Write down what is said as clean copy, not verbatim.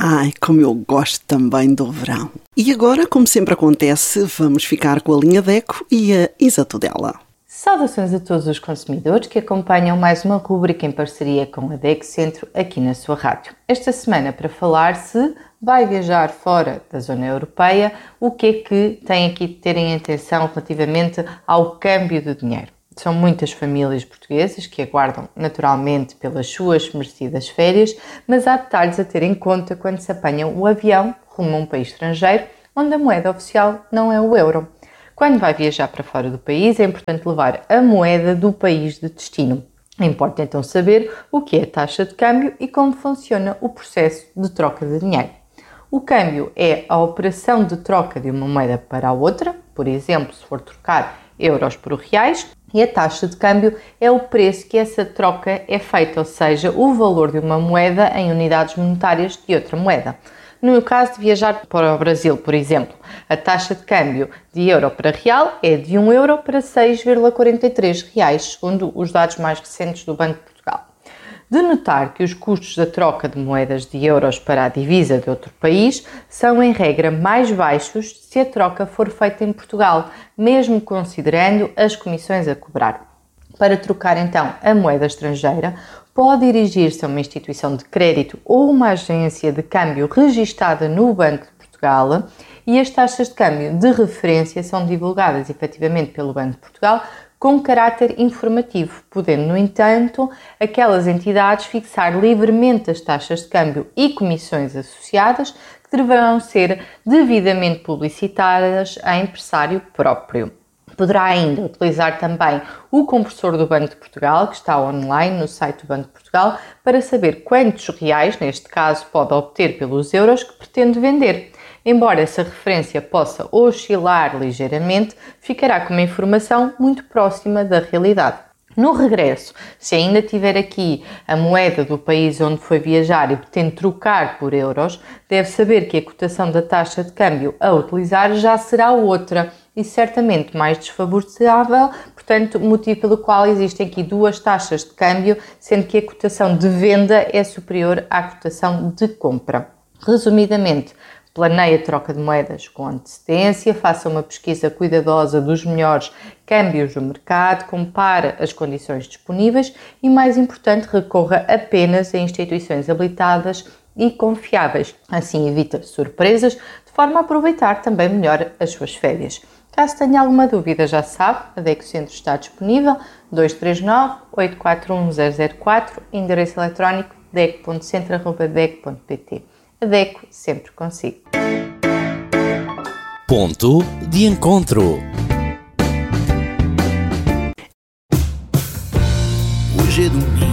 Ai, como eu gosto também do verão. E agora, como sempre acontece, vamos ficar com a linha DECO e a Isa Tudela. Saudações a todos os consumidores que acompanham mais uma rúbrica em parceria com a DECO Centro aqui na sua rádio. Esta semana para falar se vai viajar fora da zona europeia, o que é que tem aqui de ter em atenção relativamente ao câmbio do dinheiro. São muitas famílias portuguesas que aguardam naturalmente pelas suas merecidas férias, mas há detalhes a ter em conta quando se apanham o avião rumo a um país estrangeiro, onde a moeda oficial não é o euro. Quando vai viajar para fora do país, é importante levar a moeda do país de destino. Importa então saber o que é a taxa de câmbio e como funciona o processo de troca de dinheiro. O câmbio é a operação de troca de uma moeda para a outra, por exemplo, se for trocar euros por reais, e a taxa de câmbio é o preço que essa troca é feita, ou seja, o valor de uma moeda em unidades monetárias de outra moeda. No caso de viajar para o Brasil, por exemplo, a taxa de câmbio de euro para real é de 1 euro para 6,43 reais, segundo os dados mais recentes do Banco de Portugal. De notar que os custos da troca de moedas de euros para a divisa de outro país são, em regra, mais baixos se a troca for feita em Portugal, mesmo considerando as comissões a cobrar. Para trocar, então, a moeda estrangeira, pode dirigir-se a uma instituição de crédito ou uma agência de câmbio registada no Banco de Portugal e as taxas de câmbio de referência são divulgadas efetivamente pelo Banco de Portugal com caráter informativo, podendo, no entanto, aquelas entidades fixar livremente as taxas de câmbio e comissões associadas que deverão ser devidamente publicitadas a empresário próprio. Poderá ainda utilizar também o conversor do Banco de Portugal, que está online no site do Banco de Portugal, para saber quantos reais, neste caso, pode obter pelos euros que pretende vender. Embora essa referência possa oscilar ligeiramente, ficará com uma informação muito próxima da realidade. No regresso, se ainda tiver aqui a moeda do país onde foi viajar e pretende trocar por euros, deve saber que a cotação da taxa de câmbio a utilizar já será outra e certamente mais desfavorável, portanto, motivo pelo qual existem aqui duas taxas de câmbio, sendo que a cotação de venda é superior à cotação de compra. Resumidamente, planeie a troca de moedas com antecedência, faça uma pesquisa cuidadosa dos melhores câmbios do mercado, compare as condições disponíveis e, mais importante, recorra apenas a instituições habilitadas e confiáveis. Assim evita surpresas, de forma a aproveitar também melhor as suas férias. Caso tenha alguma dúvida, já sabe, a DECO Centro está disponível 239-841-004, endereço eletrónico deco.centro@deco.pt. A DECO sempre consigo. Ponto de encontro. Hoje é domingo.